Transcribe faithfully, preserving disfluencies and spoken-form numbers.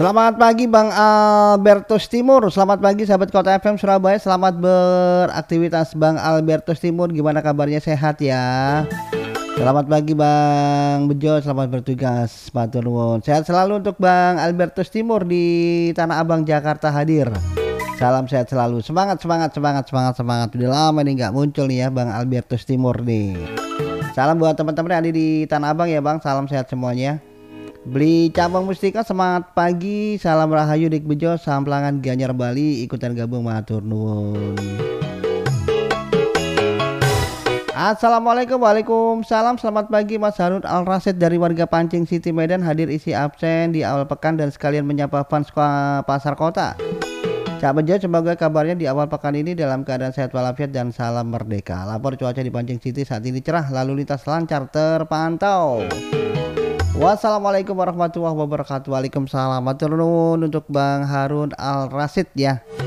Selamat pagi Bang Albertus Timur. Selamat pagi sahabat Kota F M Surabaya. Selamat beraktivitas Bang Albertus Timur. Gimana kabarnya, sehat ya? Selamat pagi Bang Bejo. Selamat bertugas. Matur nuwun. Sehat selalu untuk Bang Albertus Timur di Tanah Abang Jakarta hadir. Salam sehat selalu. Semangat semangat semangat semangat semangat. Udah lama nih nggak muncul nih ya Bang Albertus Timur nih. Salam buat teman-teman yang ada di Tanah Abang ya Bang. Salam sehat semuanya. Beli cabang mustika, semangat pagi, salam rahayu dik bejo, salam pelanggan Gianyar Bali, ikutan gabung matur nuwun. Assalamualaikum, waalaikumsalam, selamat pagi Mas Harun Al Rasid dari warga Pancing City Medan, hadir isi absen di awal pekan dan sekalian menyapa fans pasar kota. Cak Bejo, semoga kabarnya di awal pekan ini dalam keadaan sehat walafiat dan salam merdeka. Lapor cuaca di Pancing City saat ini cerah, lalu lintas lancar terpantau. Wassalamualaikum warahmatullahi wabarakatuh. Waalaikumsalam. Matur nuwun untuk Bang Harun Al Rasid ya.